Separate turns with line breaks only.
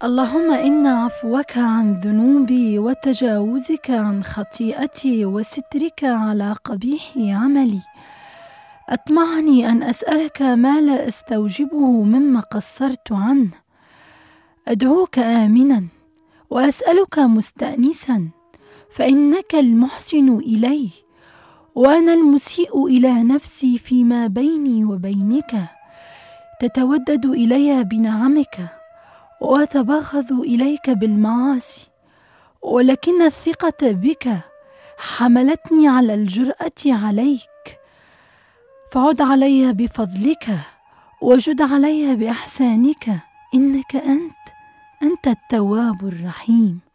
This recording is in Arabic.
اللهم إن عفوك عن ذنوبي وتجاوزك عن خطيئتي وسترك على قبيح عملي أطمعني أن أسألك ما لا أستوجبه مما قصرت عنه. أدعوك آمنا وأسألك مستأنسا، فإنك المحسن إلي وأنا المسيء إلى نفسي فيما بيني وبينك. تتودد إلي بنعمك وأتبغض إليك بالمعاصي، ولكن الثقة بك حملتني على الجرأة عليك. فعد علي بفضلك وجد علي بإحسانك، إنك أنت التواب الرحيم.